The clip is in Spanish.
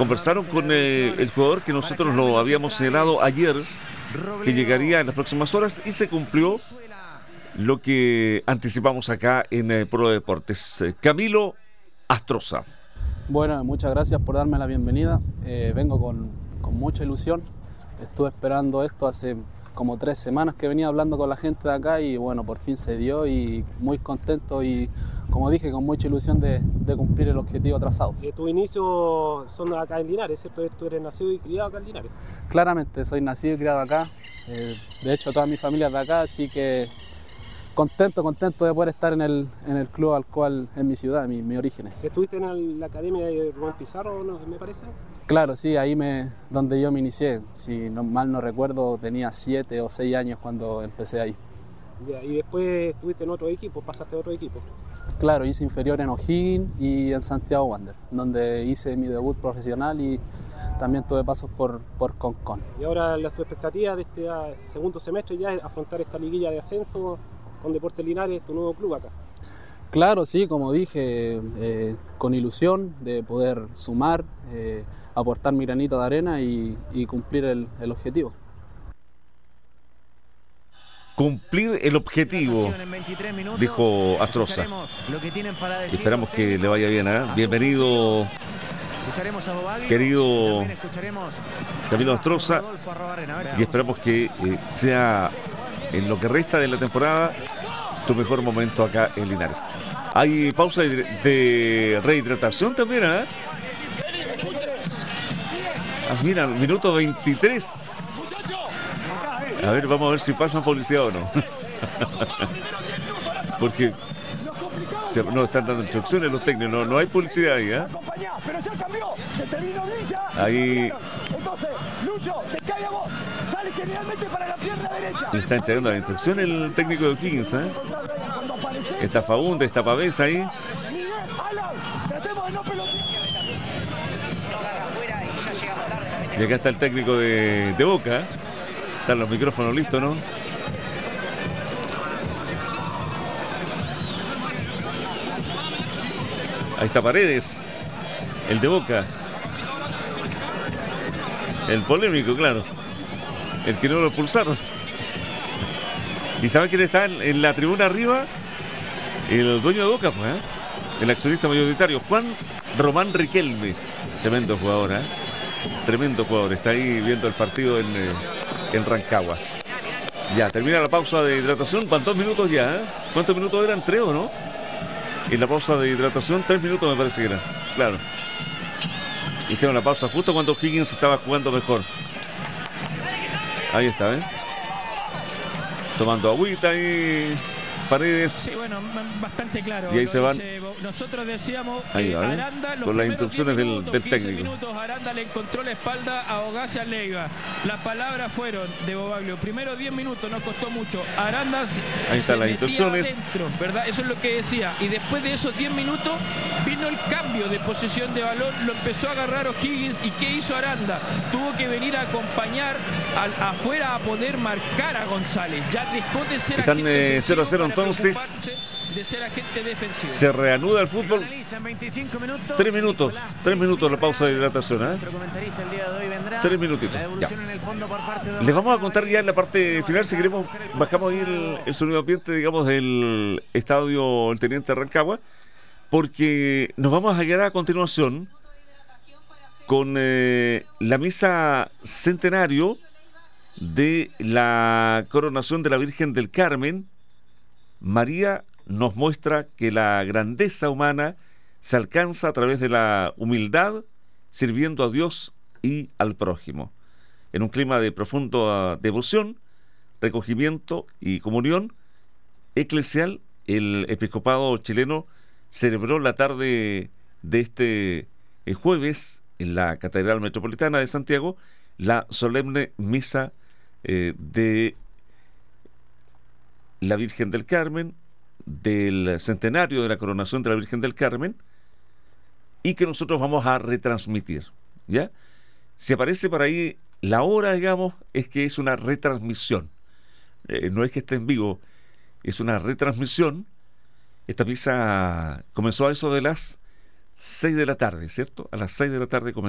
conversaron con el jugador que nosotros lo habíamos señalado ayer, que llegaría en las próximas horas, y se cumplió lo que anticipamos acá en Pro Deportes. Camilo Astroza. Bueno, muchas gracias por darme la bienvenida. Vengo con mucha ilusión. Estuve esperando esto hace como 3 semanas que venía hablando con la gente de acá y bueno, por fin se dio y muy contento y, como dije, con mucha ilusión de cumplir el objetivo trazado. Tus inicios son acá en Linares, ¿cierto? Tú eres nacido y criado acá en Linares. Claramente, soy nacido y criado acá. De hecho, toda mi familia es de acá, así que contento de poder estar en el club al cual es mi ciudad, mi origen. ¿Estuviste en la academia de Rubén Pizarro, me parece? Claro, sí, donde yo me inicié. Si mal no recuerdo, tenía 7 o 6 años cuando empecé ahí. Ya, y después estuviste en otro equipo, pasaste a otro equipo. Claro, hice inferior en O'Higgins y en Santiago Wander, donde hice mi debut profesional y también tuve pasos por Concón. Y ahora tu expectativa de este segundo semestre ya es afrontar esta liguilla de ascenso con Deportes Linares, tu nuevo club acá. Claro, sí, como dije, con ilusión de poder sumar, aportar mi granito de arena y cumplir el objetivo. Cumplir el objetivo, dijo Astroza. Esperamos que le vaya bien, ¿eh? Bienvenido, querido Camilo Astroza, y esperamos que sea en lo que resta de la temporada tu mejor momento acá en Linares. Hay pausa de rehidratación también, ¿eh? Mira, minuto 23. A ver, vamos a ver si pasan publicidad o no. Porque no están dando instrucciones los técnicos, no hay publicidad ahí, ¿eh? Ahí le está entregando la instrucción el técnico de O'Higgins, ¿eh? Está Faúnde, está Pavés ahí. Y acá está el técnico de Boca. Están los micrófonos listos, ¿no? Ahí está Paredes, el de Boca. El polémico, claro. El que no lo expulsaron. ¿Y saben quién está en la tribuna arriba? El dueño de Boca, pues, ¿eh? El accionista mayoritario, Juan Román Riquelme. Tremendo jugador, ¿eh? Tremendo jugador. Está ahí viendo el partido en Rancagua. Ya, termina la pausa de hidratación. Van 2 minutos ya, ¿eh? ¿Cuántos minutos eran? 3, ¿o no? En la pausa de hidratación, 3 minutos me parece que eran. Claro. Hicieron la pausa justo cuando Higgins estaba jugando mejor. Ahí está, ¿eh? Tomando agüita y Paredes. Sí, bueno, bastante claro. Y ahí se van. Nosotros decíamos ahí va, Aranda, con las instrucciones del técnico. Minutos, Aranda le encontró la espalda a Ogacia Leiva. Las palabras fueron de Bobaglio. Primero 10 minutos, no costó mucho. Aranda ahí están las instrucciones. Adentro, ¿verdad? Eso es lo que decía. Y después de esos 10 minutos vino el cambio de posesión de balón. Lo empezó a agarrar O'Higgins. ¿Y qué hizo Aranda? Tuvo que venir a acompañar afuera a poder marcar a González. Ya dejó de ser están 0-0 entonces. De ser agente defensivo. Se reanuda el fútbol. 3 minutos la pausa de hidratación, ¿eh? 3 minutitos. Ya. Les vamos a contar ya en la parte final, si queremos, bajamos ahí el sonido ambiente, digamos, del estadio El Teniente Rancagua, porque nos vamos a quedar a continuación con la misa centenario de la coronación de la Virgen del Carmen. María nos muestra que la grandeza humana se alcanza a través de la humildad, sirviendo a Dios y al prójimo. En un clima de profunda devoción, recogimiento y comunión eclesial, el episcopado chileno celebró la tarde de este jueves en la Catedral Metropolitana de Santiago la solemne misa de la Virgen del Carmen, del centenario de la coronación de la Virgen del Carmen, y que nosotros vamos a retransmitir, ¿ya? Si aparece por ahí la hora, digamos, es que es una retransmisión, no es que esté en vivo, es una retransmisión. Esta misa comenzó a eso de las 6 de la tarde, ¿cierto? A las 6 de la tarde comenzó.